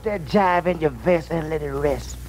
that jive in your vest and let it rest.